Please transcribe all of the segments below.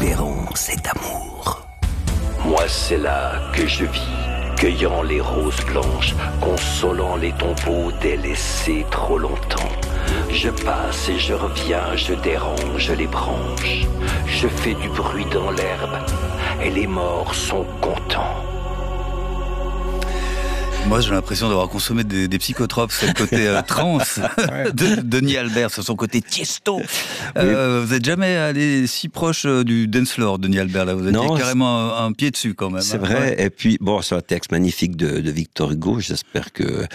libérons cet amour. Moi, c'est là que je vis, cueillant les roses blanches, consolant les tombeaux délaissés trop longtemps. Je passe et je reviens, je dérange les branches. Je fais du bruit dans l'herbe et les morts sont contents. Moi, j'ai l'impression d'avoir consommé des psychotropes. C'est le côté trans de Denis Albert, c'est son côté Tiesto. Vous n'êtes jamais allé si proche du dance floor, Denis Albert, là. Vous aviez carrément un pied dessus, quand même. C'est vrai. Ouais. Et puis, bon, c'est un texte magnifique de Victor Hugo. J'espère que,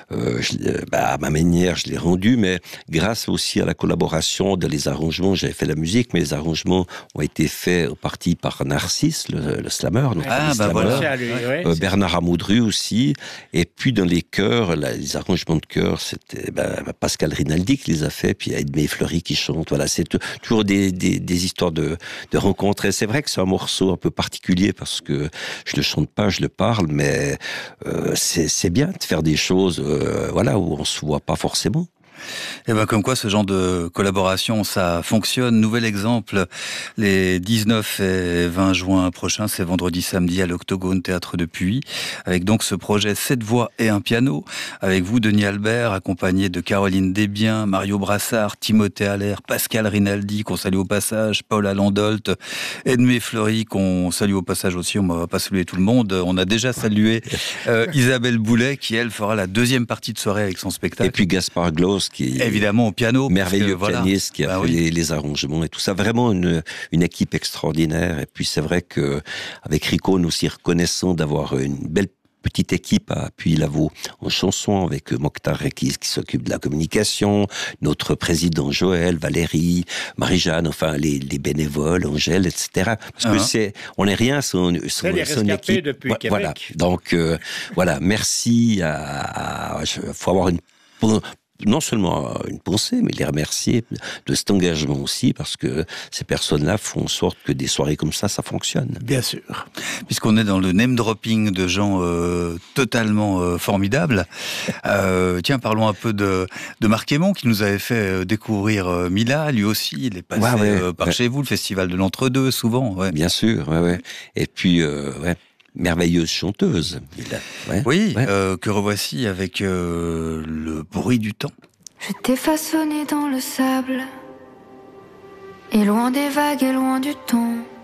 à ma manière, je l'ai rendu, mais grâce aussi à la collaboration de les arrangements. J'avais fait la musique, mais les arrangements ont été faits au parti par Narcisse, le slammer. Donc voilà. Bernard Amoudru aussi. Et puis dans les chœurs, les arrangements de chœurs, c'était Pascal Rinaldi qui les a fait, puis Edmé Fleury qui chante. Voilà, c'est toujours des histoires de rencontres. Et c'est vrai que c'est un morceau un peu particulier parce que je le chante pas, je le parle, mais c'est bien de faire des choses, où on se voit pas forcément. Et comme quoi ce genre de collaboration ça fonctionne. Nouvel exemple, les 19 et 20 juin prochains, c'est vendredi samedi à l'Octogone Théâtre de Puy, avec donc ce projet 7 voix et un piano, avec vous Denis Albert, accompagné de Caroline Desbiens, Mario Brassard, Timothée Allaire, Pascal Rinaldi, qu'on salue au passage, Paul Alandolt, Edmé Fleury, qu'on salue au passage aussi, on ne va pas saluer tout le monde, on a déjà salué Isabelle Boulet, qui elle fera la deuxième partie de soirée avec son spectacle. Et puis Gaspard Glos, qui est évidemment au piano, merveilleux pianiste qui a fait les arrangements et tout ça, vraiment une équipe extraordinaire. Et puis c'est vrai que avec Rico, nous aussi reconnaissons d'avoir une belle petite équipe à Puy-Lavaux en chanson avec Mokhtar qui s'occupe de la communication, notre président Joël, Valérie, Marie-Jeanne, enfin les bénévoles, Angèle, etc. Parce que on n'est rien sans les son équipe. Depuis Québec. Voilà. Donc merci faut avoir non seulement une pensée, mais les remercier de cet engagement aussi, parce que ces personnes-là font en sorte que des soirées comme ça fonctionne. Bien sûr. Puisqu'on est dans le name-dropping de gens totalement formidables, tiens, parlons un peu de Marc Aymon, qui nous avait fait découvrir Mila, lui aussi, il est passé par chez vous, le festival de l'Entre-deux, souvent. Ouais. Bien sûr, Et puis, merveilleuse chanteuse. Que revoici avec le bruit du temps. Je t'ai façonné dans le sable, et loin des vagues et loin du temps.